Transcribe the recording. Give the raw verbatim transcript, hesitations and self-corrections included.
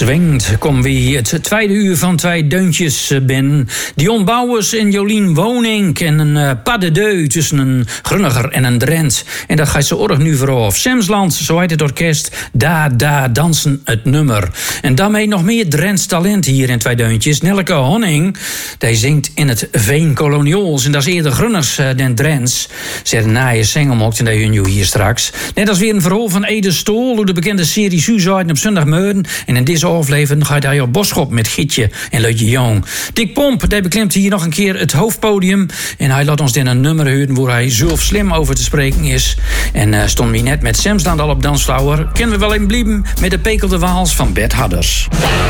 Swingt, kom wie het tweede uur van twee deuntjes ben. Dion Bouwers en Jolien Woning en een uh, pas de deux tussen een Grunniger en een Drent. En dat gaat ze org nu vooral. Semsland, zo heet het orkest, daar, daar dansen het nummer. En daarmee nog meer Drents talent hier in twee deuntjes. Nelleke Honning, die zingt in het Veen Koloniols. En dat is eerder Grunners uh, dan Drents. Ze hebben een naaie singelmokt en dat hun nu hier straks. Net als weer een verhaal van Ede Stoel, hoe de bekende serie Suicide op zondagmorgen. En in deze aflevering gaat hij op Boschop met Gietje en Leutje Jong. Dick Pomp, die beklimt hier nog een keer het hoofdpodium. En hij laat ons dan een nummer horen waar hij zo slim over te spreken is. En uh, stond wie net met Semsland al op dansvloer. Kennen we wel even blieben met de Pekel de Waals van Bert Hadders.